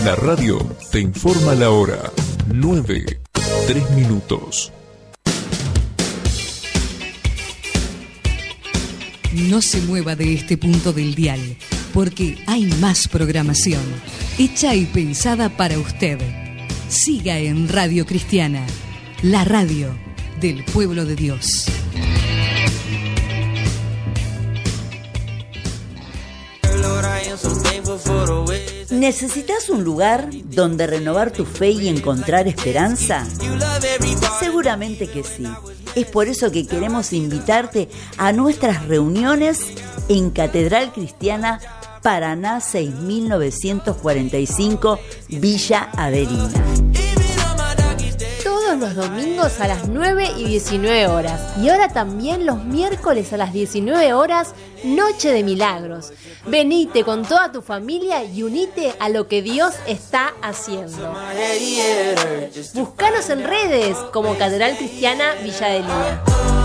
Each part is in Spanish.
La radio te informa la hora. 9:03. No se mueva de este punto del dial, porque hay más programación, hecha y pensada para usted. Siga en Radio Cristiana, la radio del pueblo de Dios. ¿Necesitas un lugar donde renovar tu fe y encontrar esperanza? Seguramente que sí. Es por eso que queremos invitarte a nuestras reuniones en Catedral Cristiana Paraná 6945, Villa Averina. Todos los domingos a las 9:19. Y ahora también los miércoles a las 19:00, Noche de Milagros. Venite con toda tu familia y unite a lo que Dios está haciendo. Búscanos en redes como Catedral Cristiana Villa Adelina.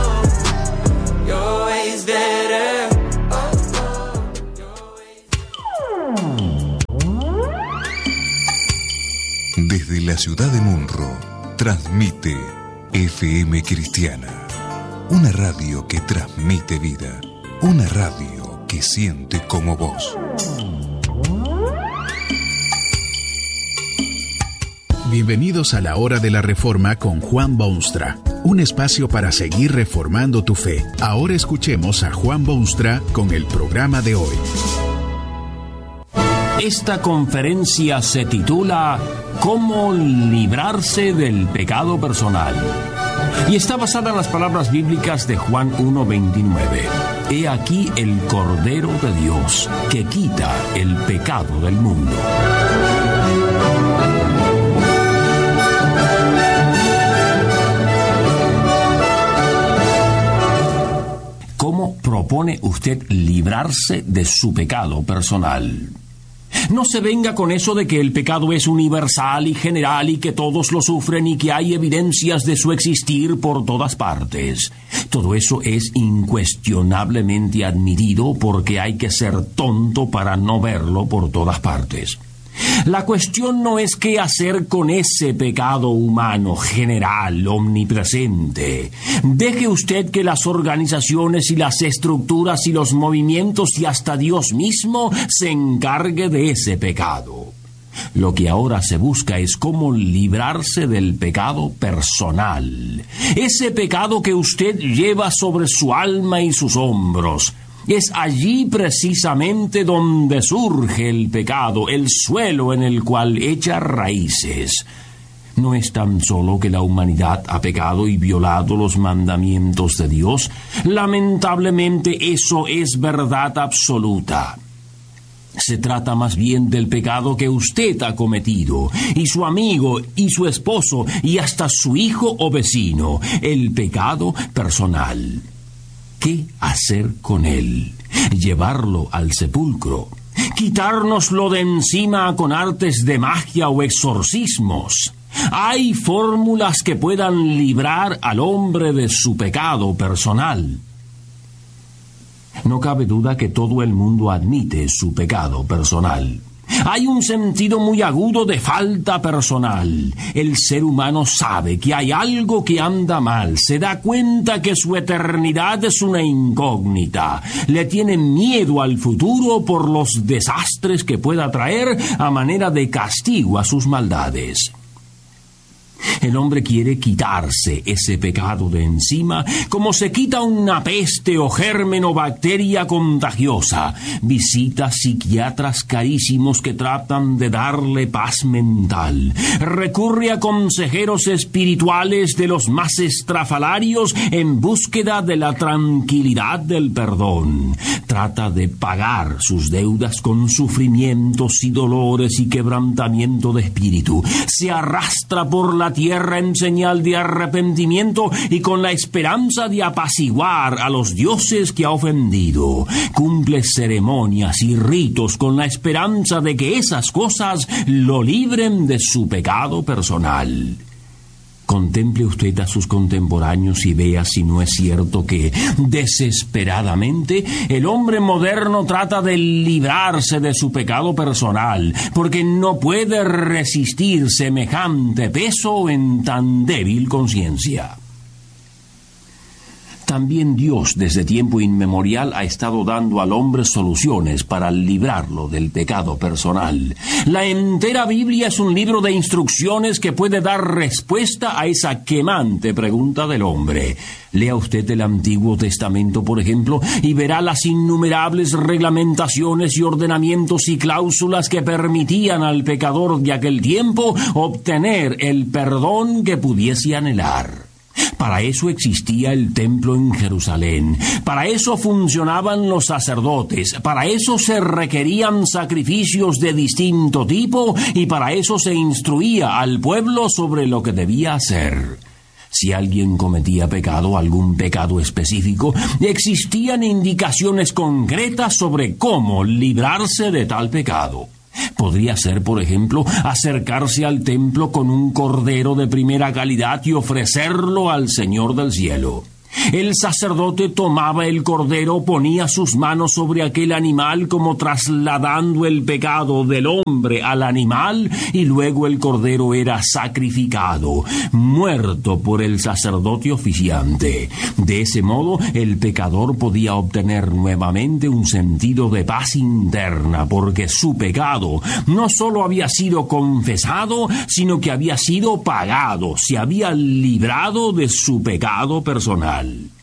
Desde la ciudad de Munro, transmite FM Cristiana, una radio que transmite vida, una radio que siente como vos. Bienvenidos a la Hora de la Reforma con Juan Boonstra, un espacio para seguir reformando tu fe. Ahora escuchemos a Juan Boonstra con el programa de hoy. Esta conferencia se titula ¿Cómo librarse del pecado personal? Y está basada en las palabras bíblicas de Juan 1:29. He aquí el Cordero de Dios que quita el pecado del mundo. ¿Cómo propone usted librarse de su pecado personal? No se venga con eso de que el pecado es universal y general y que todos lo sufren y que hay evidencias de su existir por todas partes. Todo eso es incuestionablemente admitido porque hay que ser tonto para no verlo por todas partes. La cuestión no es qué hacer con ese pecado humano, general, omnipresente. Deje usted que las organizaciones y las estructuras y los movimientos y hasta Dios mismo se encargue de ese pecado. Lo que ahora se busca es cómo librarse del pecado personal. Ese pecado que usted lleva sobre su alma y sus hombros. Es allí precisamente donde surge el pecado, el suelo en el cual echa raíces. No es tan solo que la humanidad ha pecado y violado los mandamientos de Dios. Lamentablemente eso es verdad absoluta. Se trata más bien del pecado que usted ha cometido, y su amigo, y su esposo, y hasta su hijo o vecino, el pecado personal. ¿Qué hacer con él? ¿Llevarlo al sepulcro? ¿Quitárnoslo de encima con artes de magia o exorcismos? Hay fórmulas que puedan librar al hombre de su pecado personal. No cabe duda que todo el mundo admite su pecado personal. Hay un sentido muy agudo de falta personal. El ser humano sabe que hay algo que anda mal, se da cuenta que su eternidad es una incógnita, le tiene miedo al futuro por los desastres que pueda traer a manera de castigo a sus maldades. El hombre quiere quitarse ese pecado de encima como se quita una peste o germen o bacteria contagiosa. Visita psiquiatras carísimos que tratan de darle paz mental. Recurre a consejeros espirituales de los más estrafalarios en búsqueda de la tranquilidad del perdón. Trata de pagar sus deudas con sufrimientos y dolores y quebrantamiento de espíritu. Se arrastra por la tierra en señal de arrepentimiento y con la esperanza de apaciguar a los dioses que ha ofendido. Cumple ceremonias y ritos con la esperanza de que esas cosas lo libren de su pecado personal. Contemple usted a sus contemporáneos y vea si no es cierto que, desesperadamente, el hombre moderno trata de librarse de su pecado personal, porque no puede resistir semejante peso en tan débil conciencia. También Dios desde tiempo inmemorial ha estado dando al hombre soluciones para librarlo del pecado personal. La entera Biblia es un libro de instrucciones que puede dar respuesta a esa quemante pregunta del hombre. Lea usted el Antiguo Testamento, por ejemplo, y verá las innumerables reglamentaciones y ordenamientos y cláusulas que permitían al pecador de aquel tiempo obtener el perdón que pudiese anhelar. Para eso existía el templo en Jerusalén, para eso funcionaban los sacerdotes, para eso se requerían sacrificios de distinto tipo y para eso se instruía al pueblo sobre lo que debía hacer. Si alguien cometía pecado, algún pecado específico, existían indicaciones concretas sobre cómo librarse de tal pecado. Podría ser, por ejemplo, acercarse al templo con un cordero de primera calidad y ofrecerlo al Señor del cielo. El sacerdote tomaba el cordero, ponía sus manos sobre aquel animal como trasladando el pecado del hombre al animal y luego el cordero era sacrificado, muerto por el sacerdote oficiante. De ese modo el pecador podía obtener nuevamente un sentido de paz interna porque su pecado no solo había sido confesado, sino que había sido pagado, se había librado de su pecado personal.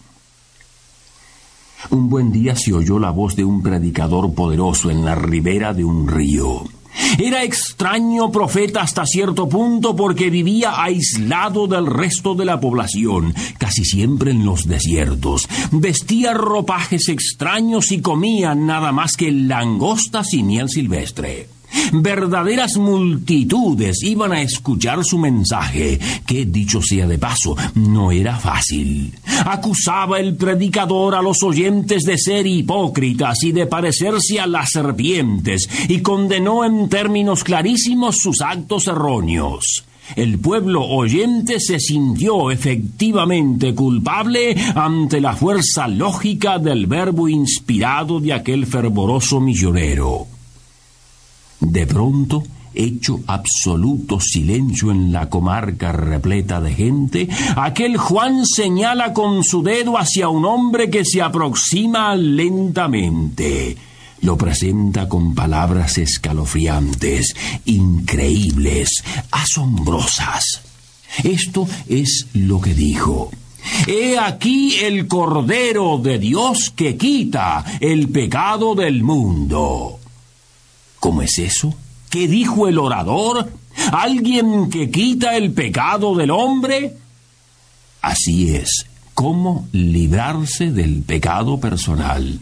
Un buen día se oyó la voz de un predicador poderoso en la ribera de un río. Era extraño profeta hasta cierto punto porque vivía aislado del resto de la población, casi siempre en los desiertos. Vestía ropajes extraños y comía nada más que langostas y miel silvestre. Verdaderas multitudes iban a escuchar su mensaje, que, dicho sea de paso, no era fácil. Acusaba el predicador a los oyentes de ser hipócritas y de parecerse a las serpientes, y condenó en términos clarísimos sus actos erróneos. El pueblo oyente se sintió efectivamente culpable ante la fuerza lógica del verbo inspirado de aquel fervoroso misionero. De pronto, hecho absoluto silencio en la comarca repleta de gente, aquel Juan señala con su dedo hacia un hombre que se aproxima lentamente. Lo presenta con palabras escalofriantes, increíbles, asombrosas. Esto es lo que dijo: «He aquí el Cordero de Dios que quita el pecado del mundo». ¿Cómo es eso? ¿Qué dijo el orador? ¿Alguien que quita el pecado del hombre? Así es, ¿cómo librarse del pecado personal?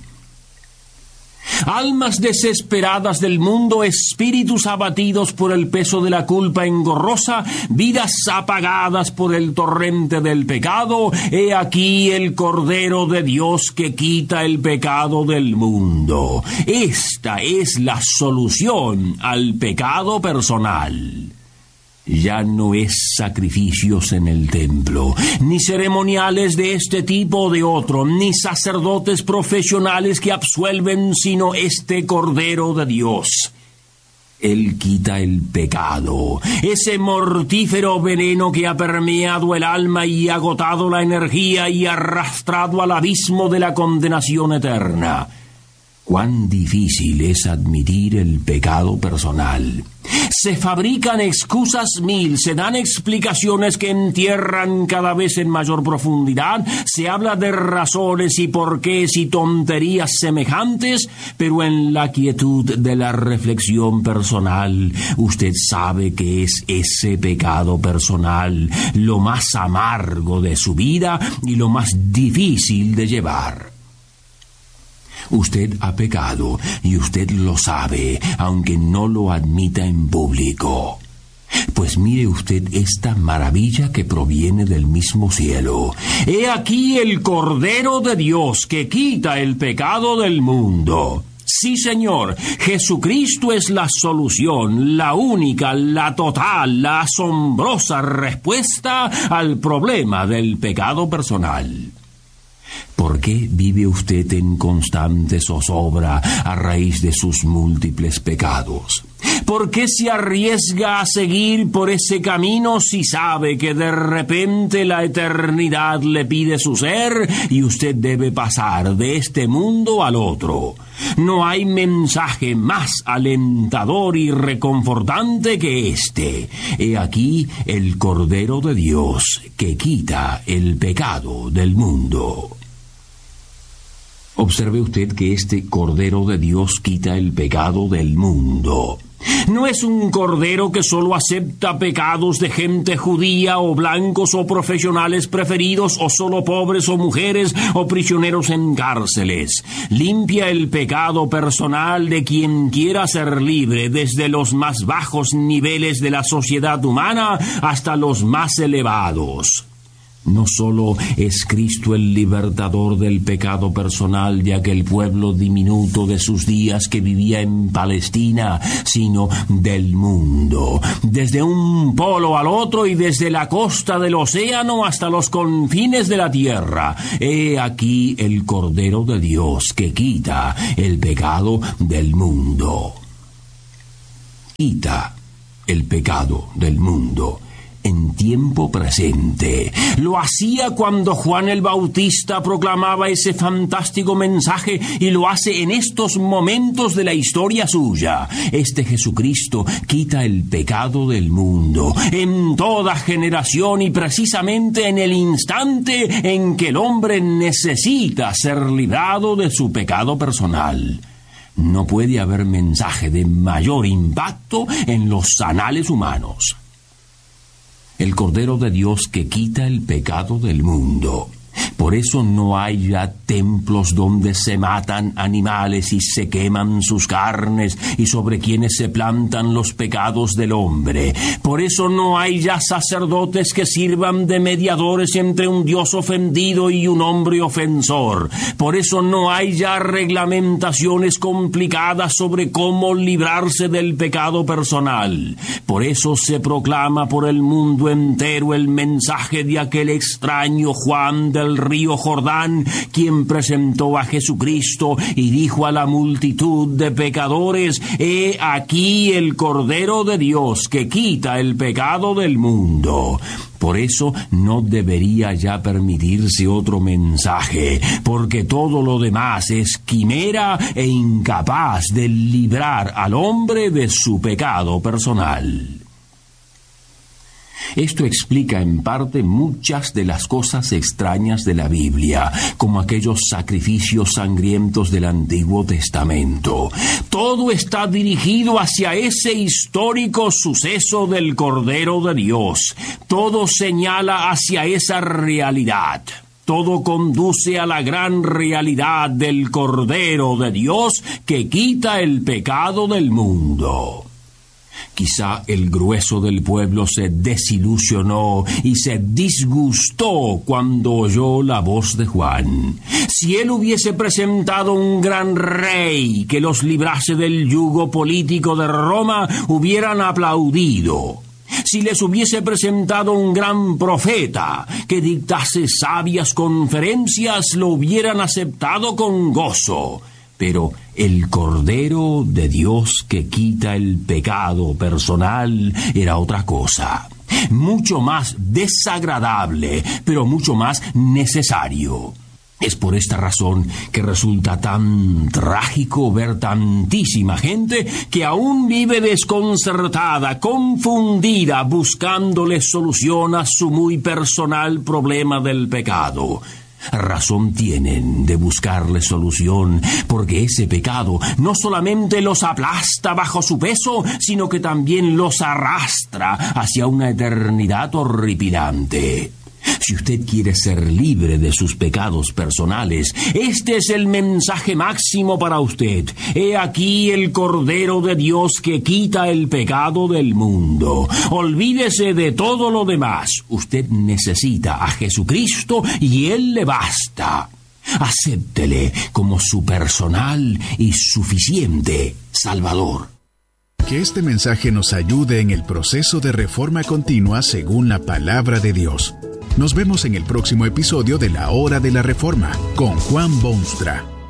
Almas desesperadas del mundo, espíritus abatidos por el peso de la culpa engorrosa, vidas apagadas por el torrente del pecado, he aquí el Cordero de Dios que quita el pecado del mundo. Esta es la solución al pecado personal. Ya no es sacrificios en el templo, ni ceremoniales de este tipo o de otro, ni sacerdotes profesionales que absuelven, sino este Cordero de Dios. Él quita el pecado, ese mortífero veneno que ha permeado el alma y agotado la energía y arrastrado al abismo de la condenación eterna. Cuán difícil es admitir el pecado personal. Se fabrican excusas mil, se dan explicaciones que entierran cada vez en mayor profundidad, se habla de razones y porqués y tonterías semejantes, pero en la quietud de la reflexión personal, usted sabe que es ese pecado personal lo más amargo de su vida y lo más difícil de llevar. Usted ha pecado y usted lo sabe, aunque no lo admita en público. Pues mire usted esta maravilla que proviene del mismo cielo. He aquí el Cordero de Dios que quita el pecado del mundo. Sí, señor, Jesucristo es la solución, la única, la total, la asombrosa respuesta al problema del pecado personal. ¿Por qué vive usted en constante zozobra a raíz de sus múltiples pecados? ¿Por qué se arriesga a seguir por ese camino si sabe que de repente la eternidad le pide su ser y usted debe pasar de este mundo al otro? No hay mensaje más alentador y reconfortante que este. He aquí el Cordero de Dios que quita el pecado del mundo. Observe usted que este Cordero de Dios quita el pecado del mundo. No es un cordero que solo acepta pecados de gente judía o blancos o profesionales preferidos o solo pobres o mujeres o prisioneros en cárceles. Limpia el pecado personal de quien quiera ser libre, desde los más bajos niveles de la sociedad humana hasta los más elevados. No solo es Cristo el libertador del pecado personal de aquel pueblo diminuto de sus días que vivía en Palestina, sino del mundo, desde un polo al otro y desde la costa del océano hasta los confines de la tierra. He aquí el Cordero de Dios que quita el pecado del mundo. Quita el pecado del mundo en tiempo presente. Lo hacía cuando Juan el Bautista proclamaba ese fantástico mensaje y lo hace en estos momentos de la historia suya. Este Jesucristo quita el pecado del mundo en toda generación y precisamente en el instante en que el hombre necesita ser librado de su pecado personal. No puede haber mensaje de mayor impacto en los anales humanos. El Cordero de Dios que quita el pecado del mundo. Por eso no hay ya templos donde se matan animales y se queman sus carnes y sobre quienes se plantan los pecados del hombre. Por eso no hay ya sacerdotes que sirvan de mediadores entre un Dios ofendido y un hombre ofensor. Por eso no hay ya reglamentaciones complicadas sobre cómo librarse del pecado personal. Por eso se proclama por el mundo entero el mensaje de aquel extraño Juan del río Jordán, quien presentó a Jesucristo y dijo a la multitud de pecadores: he aquí el Cordero de Dios que quita el pecado del mundo. Por eso no debería ya permitirse otro mensaje, porque todo lo demás es quimera e incapaz de librar al hombre de su pecado personal. Esto explica en parte muchas de las cosas extrañas de la Biblia, como aquellos sacrificios sangrientos del Antiguo Testamento. Todo está dirigido hacia ese histórico suceso del Cordero de Dios. Todo señala hacia esa realidad. Todo conduce a la gran realidad del Cordero de Dios que quita el pecado del mundo. Quizá el grueso del pueblo se desilusionó y se disgustó cuando oyó la voz de Juan. Si él hubiese presentado un gran rey que los librase del yugo político de Roma, hubieran aplaudido. Si les hubiese presentado un gran profeta que dictase sabias conferencias, lo hubieran aceptado con gozo. Pero el Cordero de Dios que quita el pecado personal era otra cosa, mucho más desagradable, pero mucho más necesario. Es por esta razón que resulta tan trágico ver tantísima gente que aún vive desconcertada, confundida, buscándole solución a su muy personal problema del pecado. Razón tienen de buscarle solución, porque ese pecado no solamente los aplasta bajo su peso, sino que también los arrastra hacia una eternidad horripilante. Si usted quiere ser libre de sus pecados personales, este es el mensaje máximo para usted. He aquí el Cordero de Dios que quita el pecado del mundo. Olvídese de todo lo demás. Usted necesita a Jesucristo y Él le basta. Acéptele como su personal y suficiente Salvador. Que este mensaje nos ayude en el proceso de reforma continua según la palabra de Dios. Nos vemos en el próximo episodio de La Hora de la Reforma con Juan Boonstra.